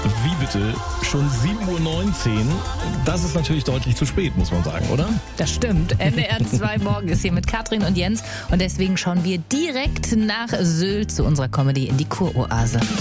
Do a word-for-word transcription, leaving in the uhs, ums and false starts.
Wie bitte? Schon sieben Uhr neunzehn? Das ist natürlich deutlich zu spät, muss man sagen, oder? Das stimmt. N D R zwei Morgen ist hier mit Katrin und Jens und deswegen schauen wir direkt nach Sylt zu unserer Comedy in die Kuroase.